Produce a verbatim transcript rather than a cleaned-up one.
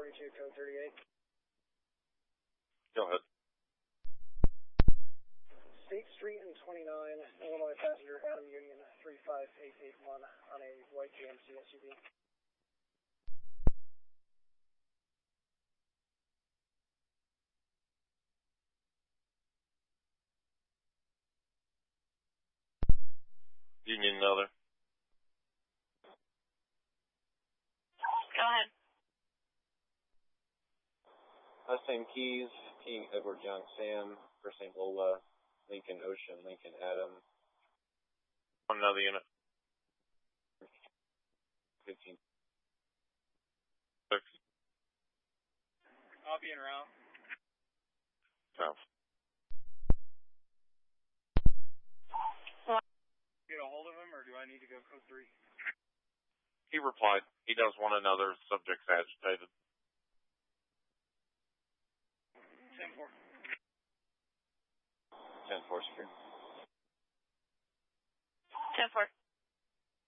forty-two, code thirty-eight. Go ahead. State Street and twenty-nine, Illinois passenger Adam Union three five eight eight one on a white G M C S U V. Do you need another? Go ahead. Last name Keys, King Edward John Sam, first name Lola, Lincoln Ocean, Lincoln Adam. Another unit. fifteen. Six. I'll be in route. South. Get a hold of him, or do I need to go code three? He replied, he does want another, subject's agitated. ten four. ten four secure. ten four.